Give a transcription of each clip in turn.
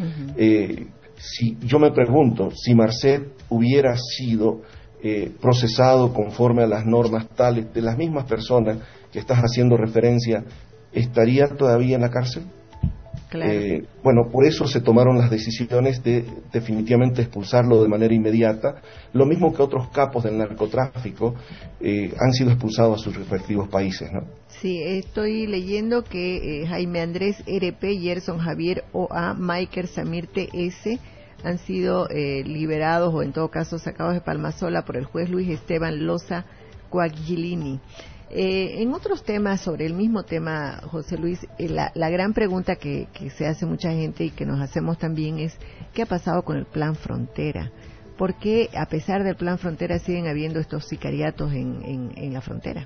Si yo me pregunto, si Marcet hubiera sido procesado conforme a las normas tales de las mismas personas que estás haciendo referencia, ¿estaría todavía en la cárcel? Claro. Bueno, por eso se tomaron las decisiones de definitivamente expulsarlo de manera inmediata, lo mismo que otros capos del narcotráfico han sido expulsados a sus respectivos países, ¿no? Sí, estoy leyendo que Jaime Andrés RP, Gerson Javier OA, Michael Samir TS han sido liberados o en todo caso sacados de Palmasola por el juez Luis Esteban Loza Coaglini. En otros temas, sobre el mismo tema, José Luis, la gran pregunta que se hace mucha gente y que nos hacemos también es, ¿qué ha pasado con el Plan Frontera? ¿Por qué, a pesar del Plan Frontera, siguen habiendo estos sicariatos en la frontera?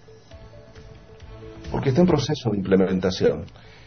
Porque está en proceso de implementación.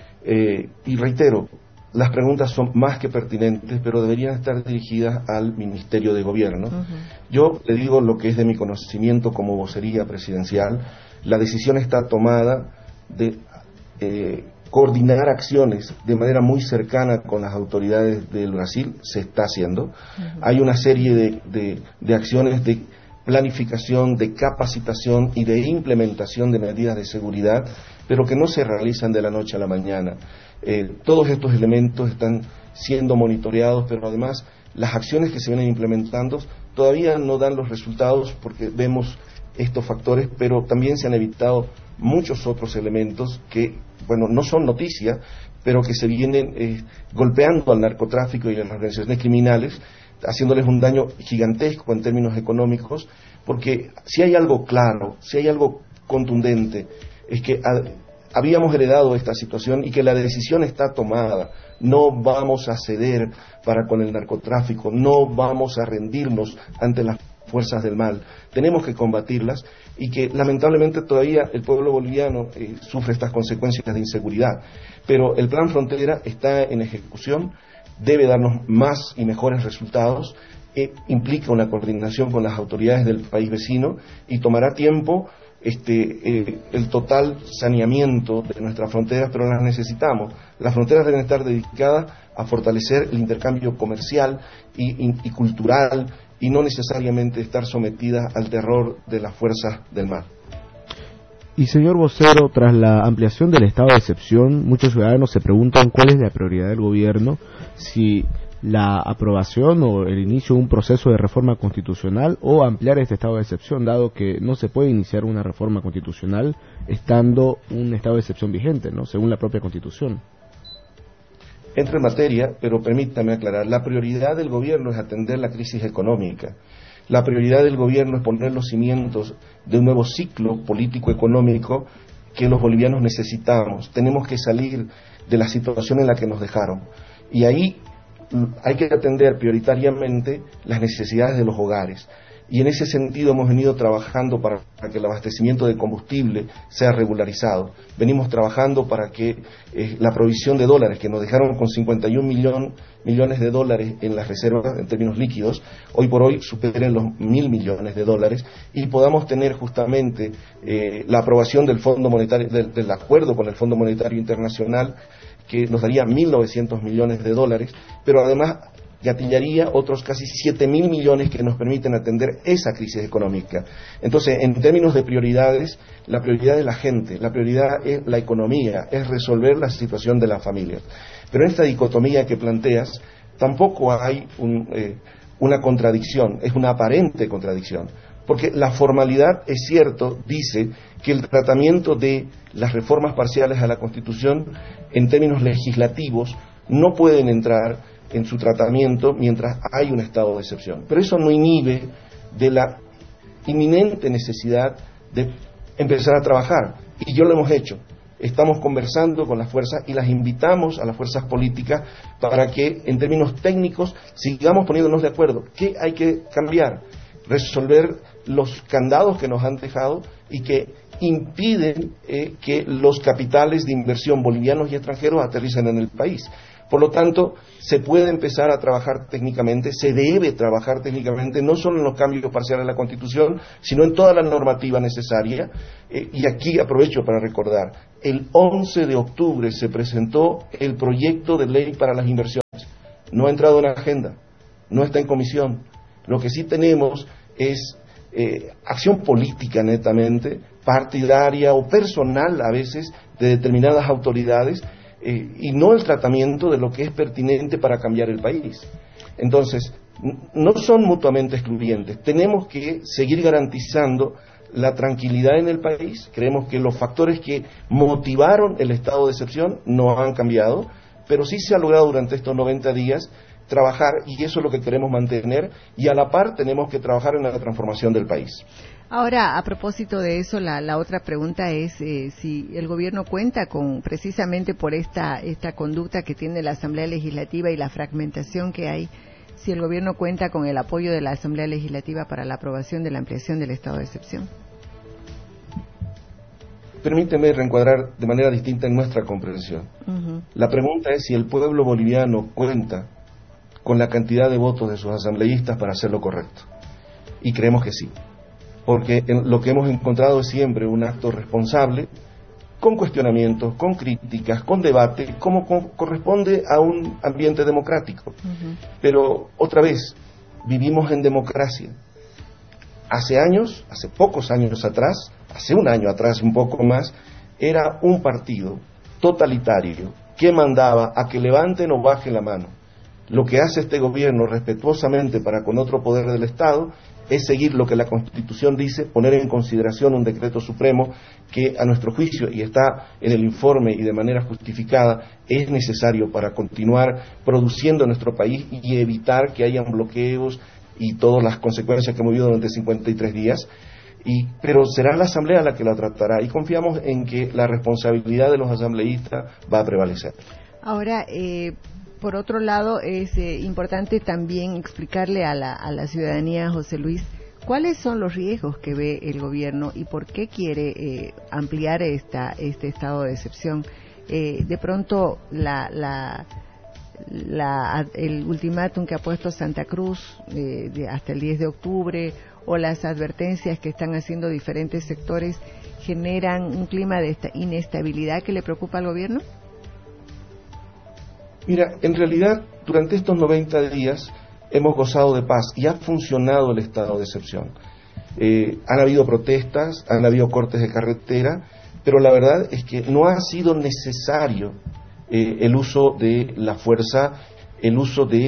Y reitero, las preguntas son más que pertinentes, pero deberían estar dirigidas al Ministerio de Gobierno. Yo le digo lo que es de mi conocimiento como vocería presidencial. La decisión está tomada de coordinar acciones de manera muy cercana con las autoridades del Brasil. Se está haciendo. Hay una serie de acciones de planificación, de capacitación y de implementación de medidas de seguridad, pero que no se realizan de la noche a la mañana. Todos estos elementos están siendo monitoreados, pero además las acciones que se vienen implementando todavía no dan los resultados porque vemos estos factores, pero también se han evitado muchos otros elementos que, bueno, no son noticia, pero que se vienen golpeando al narcotráfico y a las organizaciones criminales, haciéndoles un daño gigantesco en términos económicos, porque si hay algo claro, si hay algo contundente, es que habíamos heredado esta situación y que la decisión está tomada. No vamos a ceder para con el narcotráfico, no vamos a rendirnos ante las fuerzas del mal. Tenemos que combatirlas y que lamentablemente todavía el pueblo boliviano sufre estas consecuencias de inseguridad. Pero el Plan Frontera está en ejecución, debe darnos más y mejores resultados, implica una coordinación con las autoridades del país vecino y tomará tiempo el total saneamiento de nuestras fronteras, pero las necesitamos. Las fronteras deben estar dedicadas a fortalecer el intercambio comercial y cultural y no necesariamente estar sometidas al terror de las fuerzas del mal. Y señor vocero, tras la ampliación del estado de excepción, muchos ciudadanos se preguntan cuál es la prioridad del gobierno, si la aprobación o el inicio de un proceso de reforma constitucional o ampliar este estado de excepción, dado que no se puede iniciar una reforma constitucional estando un estado de excepción vigente, ¿no?, según la propia Constitución. Entro en materia, pero permítame aclarar, la prioridad del gobierno es atender la crisis económica. La prioridad del gobierno es poner los cimientos de un nuevo ciclo político-económico que los bolivianos necesitamos. Tenemos que salir de la situación en la que nos dejaron. Y ahí hay que atender prioritariamente las necesidades de los hogares. Y en ese sentido hemos venido trabajando para que el abastecimiento de combustible sea regularizado. Venimos trabajando para que la provisión de dólares, que nos dejaron con 51 millones de dólares en las reservas en términos líquidos, hoy por hoy superen los 1.000 millones de dólares y podamos tener justamente la aprobación del Fondo Monetario, del acuerdo con el Fondo Monetario Internacional, que nos daría 1.900 millones de dólares, pero además gatillaría otros casi 7.000 millones que nos permiten atender esa crisis económica. Entonces, en términos de prioridades, la prioridad es la gente, la prioridad es la economía, es resolver la situación de las familias. Pero en esta dicotomía que planteas, tampoco hay una contradicción, es una aparente contradicción, porque la formalidad, es cierto, dice que el tratamiento de las reformas parciales a la Constitución, en términos legislativos, no pueden entrar en su tratamiento mientras hay un estado de excepción. Pero eso no inhibe de la inminente necesidad de empezar a trabajar. Y yo lo hemos hecho. Estamos conversando con las fuerzas y las invitamos a las fuerzas políticas para que, en términos técnicos, sigamos poniéndonos de acuerdo. ¿Qué hay que cambiar? Resolver los candados que nos han dejado y que impiden que los capitales de inversión bolivianos y extranjeros aterricen en el país. Por lo tanto, se puede empezar a trabajar técnicamente, se debe trabajar técnicamente, no solo en los cambios parciales a la Constitución, sino en toda la normativa necesaria. Y aquí aprovecho para recordar, el 11 de octubre se presentó el proyecto de ley para las inversiones. no ha entrado en agenda, no está en comisión. Lo que sí tenemos es acción política netamente, partidaria o personal a veces de determinadas autoridades, y no el tratamiento de lo que es pertinente para cambiar el país. Entonces, no son mutuamente excluyentes. Tenemos que seguir garantizando la tranquilidad en el país. Creemos que los factores que motivaron el estado de excepción no han cambiado, pero sí se ha logrado durante estos 90 días trabajar, y eso es lo que queremos mantener, y a la par tenemos que trabajar en la transformación del país. Ahora, a propósito de eso, la otra pregunta es si el gobierno cuenta con, precisamente por esta conducta que tiene la Asamblea Legislativa y la fragmentación que hay, si el gobierno cuenta con el apoyo de la Asamblea Legislativa para la aprobación de la ampliación del estado de excepción. Permíteme reencuadrar de manera distinta en nuestra comprensión. La pregunta es si el pueblo boliviano cuenta con la cantidad de votos de sus asambleístas para hacer lo correcto. Y creemos que sí, porque lo que hemos encontrado es siempre un acto responsable, con cuestionamientos, con críticas, con debate, como corresponde a un ambiente democrático. Pero, otra vez, vivimos en democracia. Hace años, hace pocos años atrás, hace un año atrás, un poco más, era un partido totalitario que mandaba a que levanten o bajen la mano. Lo que hace este gobierno respetuosamente para con otro poder del Estado es seguir lo que la Constitución dice, poner en consideración un decreto supremo que a nuestro juicio, y está en el informe y de manera justificada, es necesario para continuar produciendo en nuestro país y evitar que hayan bloqueos y todas las consecuencias que hemos vivido durante 53 días. Pero será la Asamblea la que la tratará, y confiamos en que la responsabilidad de los asambleístas va a prevalecer. Ahora, por otro lado, es importante también explicarle a la ciudadanía, José Luis, cuáles son los riesgos que ve el gobierno y por qué quiere ampliar este estado de excepción. De pronto, el ultimátum que ha puesto Santa Cruz hasta el 10 de octubre o las advertencias que están haciendo diferentes sectores generan un clima de inestabilidad que le preocupa al gobierno. Mira, en realidad, durante estos 90 días hemos gozado de paz y ha funcionado el estado de excepción. Han habido protestas, han habido cortes de carretera, pero la verdad es que no ha sido necesario el uso de la fuerza, el uso de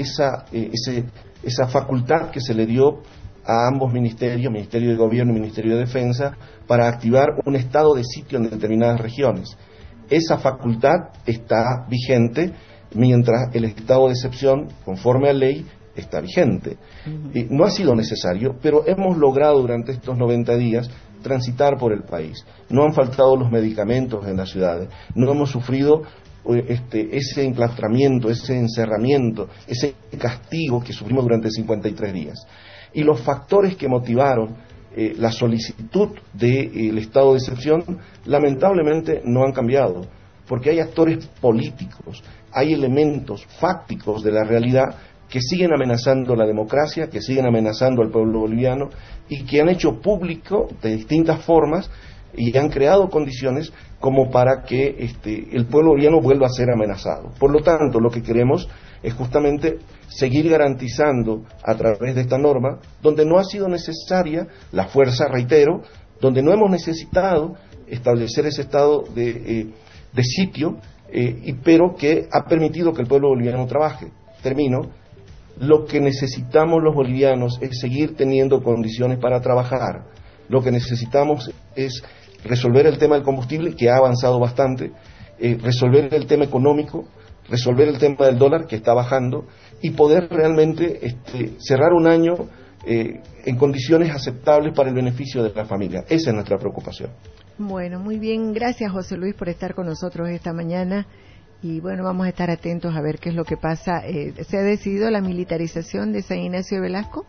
esa facultad que se le dio a ambos ministerios, Ministerio de Gobierno y Ministerio de Defensa, para activar un estado de sitio en determinadas regiones. Esa facultad está vigente, mientras el estado de excepción, conforme a ley, está vigente. No ha sido necesario, pero hemos logrado durante estos 90 días transitar por el país. No han faltado los medicamentos en las ciudades, no hemos sufrido ese enclaustramiento, ese encerramiento, ese castigo que sufrimos durante 53 días. Y los factores que motivaron la solicitud del estado de excepción, lamentablemente no han cambiado, porque hay actores políticos, hay elementos fácticos de la realidad que siguen amenazando la democracia, que siguen amenazando al pueblo boliviano y que han hecho público de distintas formas y han creado condiciones como para que el pueblo boliviano vuelva a ser amenazado. Por lo tanto, lo que queremos es justamente seguir garantizando a través de esta norma, donde no ha sido necesaria la fuerza, reitero, donde no hemos necesitado establecer ese estado de sitio, pero que ha permitido que el pueblo boliviano trabaje. Termino. Lo que necesitamos los bolivianos es seguir teniendo condiciones para trabajar. Lo que necesitamos es resolver el tema del combustible, que ha avanzado bastante, resolver el tema económico, resolver el tema del dólar, que está bajando, y poder realmente cerrar un año en condiciones aceptables para el beneficio de la familia. Esa es nuestra preocupación. Bueno, muy bien. Gracias, José Luis, por estar con nosotros esta mañana. Y bueno, vamos a estar atentos a ver qué es lo que pasa. ¿Se ha decidido la militarización de San Ignacio de Velasco?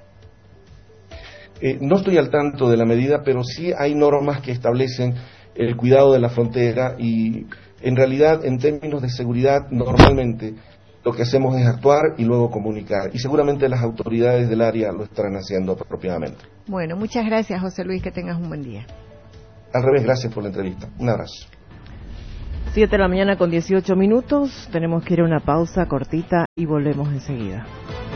No estoy al tanto de la medida, pero sí hay normas que establecen el cuidado de la frontera y en realidad en términos de seguridad normalmente lo que hacemos es actuar y luego comunicar y seguramente las autoridades del área lo estarán haciendo apropiadamente. Bueno, muchas gracias, José Luis, que tengas un buen día. Al revés, gracias por la entrevista. Un abrazo. 7:18 a.m. Tenemos que ir a una pausa cortita y volvemos enseguida.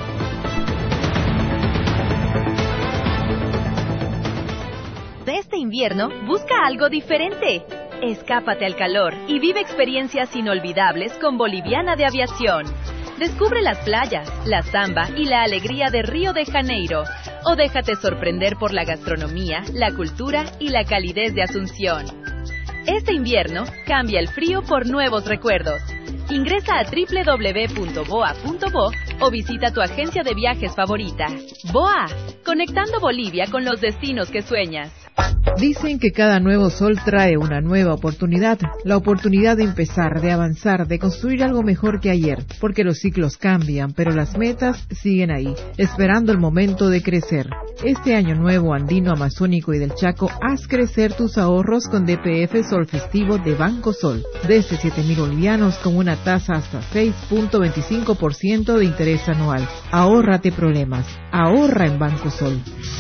Este invierno, busca algo diferente. Escápate al calor y vive experiencias inolvidables con Boliviana de Aviación. Descubre las playas, la samba y la alegría de Río de Janeiro. O déjate sorprender por la gastronomía, la cultura y la calidez de Asunción. Este invierno, cambia el frío por nuevos recuerdos. Ingresa a www.boa.bo o visita tu agencia de viajes favorita. BOA, conectando Bolivia con los destinos que sueñas. Dicen que cada nuevo sol trae una nueva oportunidad, la oportunidad de empezar, de avanzar, de construir algo mejor que ayer, porque los ciclos cambian, pero las metas siguen ahí, esperando el momento de crecer. Este año nuevo andino, amazónico y del Chaco, haz crecer tus ahorros con DPF Sol Festivo de Banco Sol, desde 7.000 bolivianos con una tasa hasta 6.25% de interés anual. Ahórrate problemas, ahorra en Banco Sol.